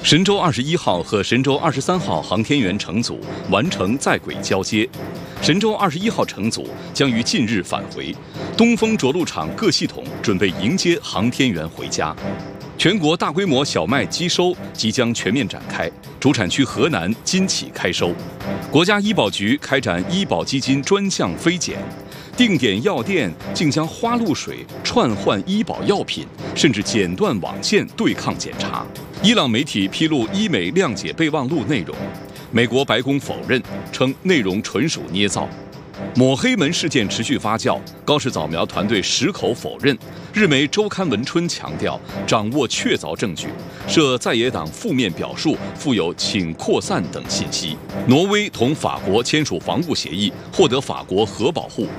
神舟21号和神舟23号航天员乘组完成在轨交接，神舟21号乘组将于近日返回，东风着陆场各系统准备迎接航天员回家。全国大规模小麦机收即将全面展开，主产区河南今起开收。国家医保局开展医保基金专项飞检，定点药店竟将花露水串换医保药品，甚至剪断网线对抗检查。伊朗媒体披露医美谅解备忘录内容，美国白宫否认，称内容纯属捏造。抹黑门事件持续发酵，高市早苗团队矢口否认。日媒周刊文春强调掌握确凿证据，涉在野党负面表述，附有请扩散等信息。挪威同法国签署防务协议，获得法国核保护。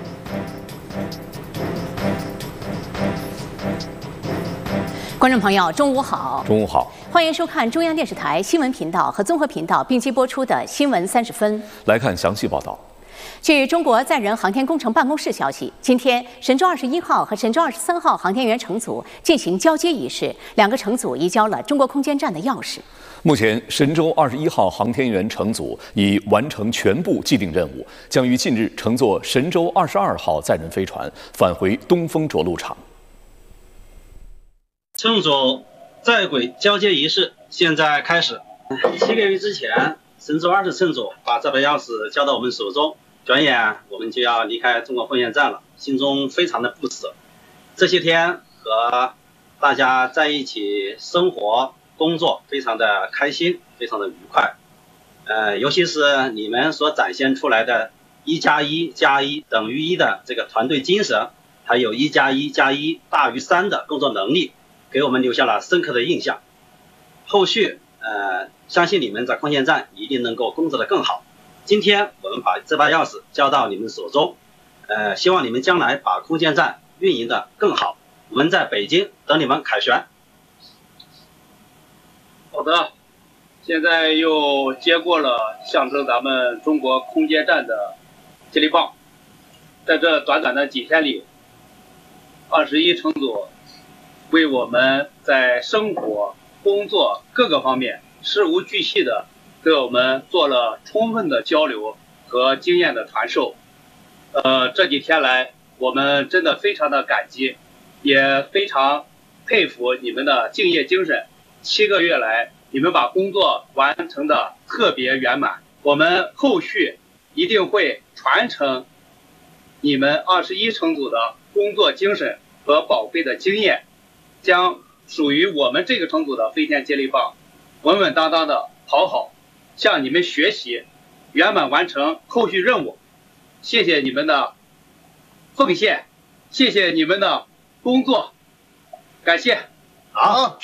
观众朋友，中午好！ 中午好， 欢迎收看中央电视台新闻频道和综合频道并机播出的《新闻30分》。 来看详细报道。 据中国载人航天工程办公室消息，今天神舟21号和神舟23号航天员乘组进行交接仪式，两个乘组移交了中国空间站的钥匙。 目前，神舟21号航天员乘组已完成全部既定任务，将于近日乘坐神舟22号载人飞船返回东风着陆场。 乘组在轨交接仪式现在开始。7个月之前，神舟20乘组把这把钥匙交到我们手中，转眼我们就要离开中国空间站了，心中非常的不舍。这些天和大家在一起生活工作，非常的开心，非常的愉快。尤其是你们所展现出来的1+1+1等于1的这个团队精神，还有1+1+1大于3的工作能力，给我们留下了深刻的印象。后续相信你们在空间站一定能够工作得更好。今天我们把这把钥匙交到你们手中，希望你们将来把空间站运营得更好。我们在北京等你们凯旋。 好的，现在又接过了象征咱们中国空间站的接力棒。在这短短的几天里，21乘组为我们在生活、工作各个方面事无巨细的给我们做了充分的交流和经验的传授。这几天来，我们真的非常的感激，也非常佩服你们的敬业精神。7个月来，你们把工作完成的特别圆满。我们后续一定会传承你们21乘组的工作精神和宝贵的经验，将属于我们这个乘组的飞天接力棒稳稳当当的跑好，向你们学习，圆满完成后续任务。谢谢你们的奉献，谢谢你们的工作，感谢。 好。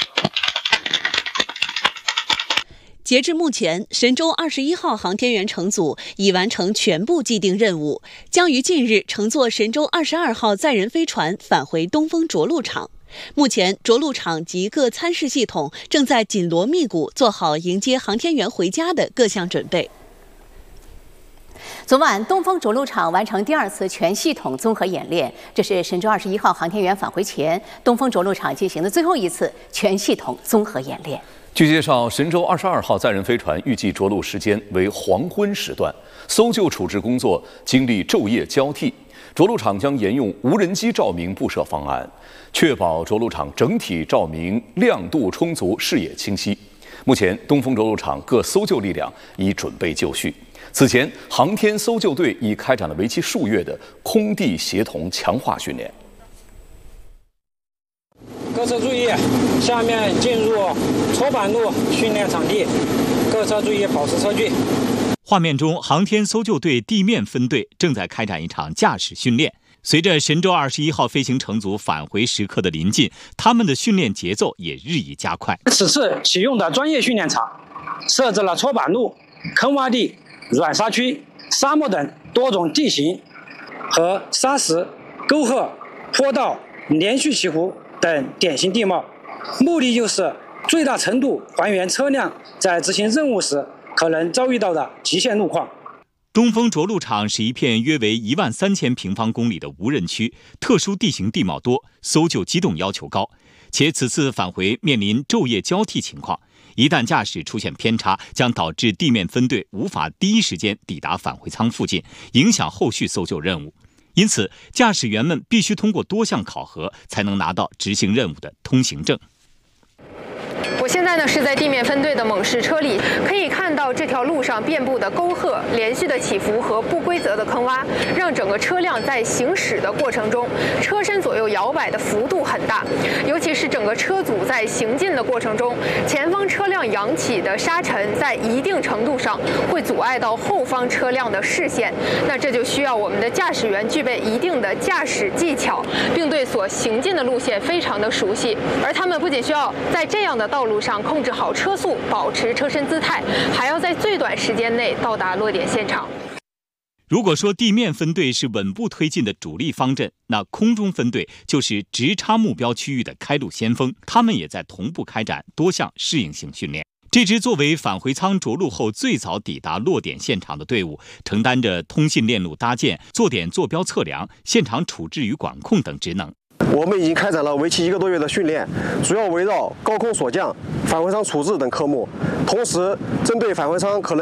截至目前，神舟21号航天员乘组已完成全部既定任务，将于近日乘坐神舟22号载人飞船返回东风着陆场。目前，着陆场及各参试系统正在紧锣密鼓做好迎接航天员回家的各项准备。 昨晚，东风着陆场完成第2次全系统综合演练，这是神舟21号航天员返回前，东风着陆场进行的最后一次全系统综合演练。 据介绍，神舟22号载人飞船预计着陆时间为黄昏时段，搜救处置工作经历昼夜交替。着陆场将沿用无人机照明布设方案，确保着陆场整体照明亮度充足、视野清晰。目前，东风着陆场各搜救力量已准备就绪。此前，航天搜救队已开展了为期数月的空地协同强化训练。 各车注意，下面进入搓板路训练场地，各车注意保持车距。 画面中，航天搜救队地面分队正在开展一场驾驶训练。随着神舟21号飞行乘组返回时刻的临近，他们的训练节奏也日益加快。 此次启用的专业训练场设置了搓板路、坑洼地、软沙区、沙漠等多种地形和沙石、沟壑、坡道、连续起伏等典型地貌，目的就是最大程度还原车辆在执行任务时可能遭遇到的极限路况。 东风着陆场是一片约为13000平方公里的无人区，特殊地形地貌多，搜救机动要求高，且此次返回面临昼夜交替情况， 一旦驾驶出现偏差，将导致地面分队无法第一时间抵达返回舱附近，影响后续搜救任务。因此，驾驶员们必须通过多项考核，才能拿到执行任务的通行证。 我现在呢是在地面分队的猛士车里，可以看到这条路上遍布的沟壑、连续的起伏和不规则的坑洼，让整个车辆在行驶的过程中，车身左右摇摆的幅度很大。尤其是整个车组在行进的过程中，前方车辆扬起的沙尘在一定程度上会阻碍到后方车辆的视线。那这就需要我们的驾驶员具备一定的驾驶技巧，并对所行进的路线非常的熟悉。而他们不仅需要在这样的道路上控制好车速，保持车身姿态，还要在最短时间内到达落点现场。 如果说地面分队是稳步推进的主力方阵，那空中分队就是直插目标区域的开路先锋，他们也在同步开展多项适应性训练。这支作为返回舱着陆后最早抵达落点现场的队伍，承担着通信链路搭建、坐点坐标测量、现场处置与管控等职能。 我们已经开展了为期1个多月的训练，主要围绕高空锁降、返回舱处置等科目，同时针对返回舱可能